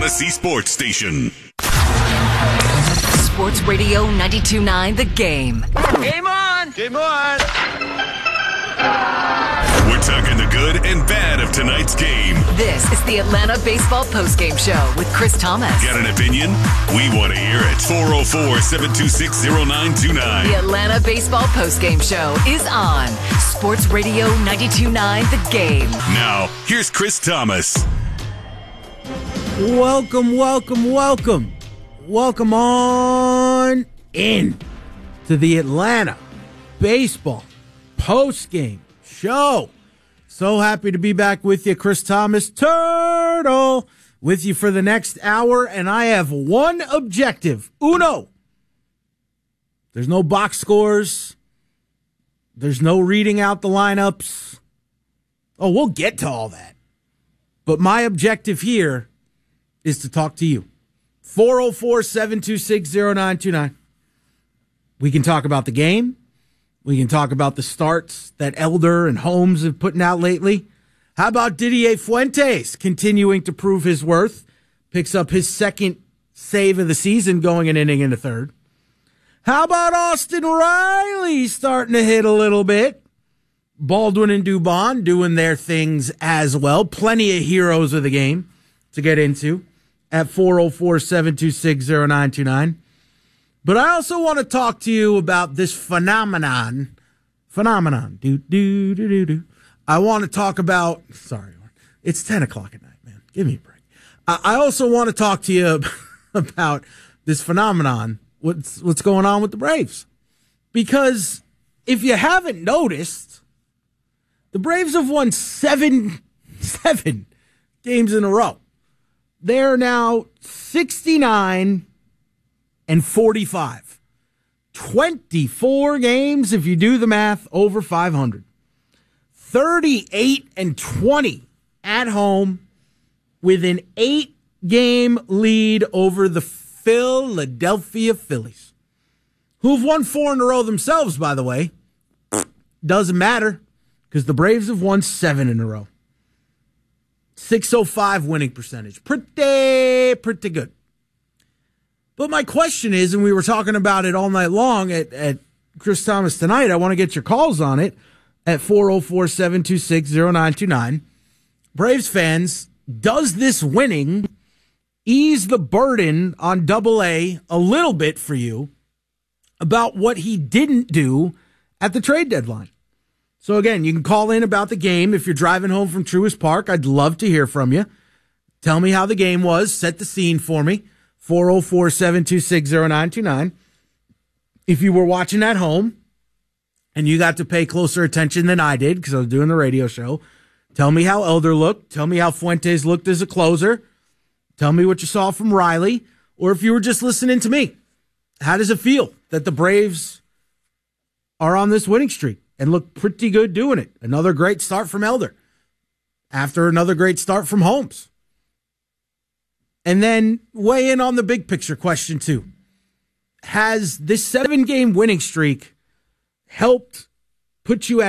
Odyssey Sports Station. Sports Radio 92.9 The Game. Game on! Game on! We're talking the good and bad of tonight's game. This is the Atlanta Baseball Postgame Show with Chris Thomas. Got an opinion? We want to hear it. 404-726-0929. The Atlanta Baseball Postgame Show is on Sports Radio 92.9 The Game. Now, here's Chris Thomas. Welcome on in to the Atlanta Baseball Postgame Show. So happy to be back with you, Chris Thomas, Turtle, with you for the next hour, and I have one objective. Uno. There's no box scores. There's no reading out the lineups. Oh, we'll get to all that. But my objective here is to talk to you. 404-726-0929. We can talk about the game. We can talk about the starts that Elder and Holmes have putting out lately. How about Didier Fuentes continuing to prove his worth? Picks up his second save of the season, going an inning and a third. How about Austin Riley starting to hit a little bit? Baldwin and Dubon doing their things as well. Plenty of heroes of the game to get into at 404-726-0929. But I also want to talk to you about this phenomenon. I want to talk about, it's 10 o'clock at night, man. Give me a break. I also want to talk to you about this phenomenon, what's going on with the Braves. Because if you haven't noticed, the Braves have won seven games in a row. They're now 69 and 45. 24 games, if you do the math, over 500. 38 and 20 at home with an 8-game lead over the Philadelphia Phillies, who've won 4 in a row themselves, by the way. Doesn't matter, because the Braves have won 7 in a row. 605 winning percentage. Pretty good. But my question is, and we were talking about it all night long at Chris Thomas Tonight, I want to get your calls on it at 404-726-0929. Braves fans, does this winning ease the burden on Double-A a little bit for you about what he didn't do at the trade deadline? So again, you can call in about the game. If you're driving home from Truist Park, I'd love to hear from you. Tell me how the game was. Set the scene for me. 404-726-0929. If you were watching at home and you got to pay closer attention than I did because I was doing the radio show, tell me how Elder looked. Tell me how Fuentes looked as a closer. Tell me what you saw from Riley. Or if you were just listening to me, how does it feel that the Braves are on this winning streak and look pretty good doing it? Another great start from Elder after another great start from Holmes. And then weigh in on the big picture question, too. Has this 7-game winning streak helped put you at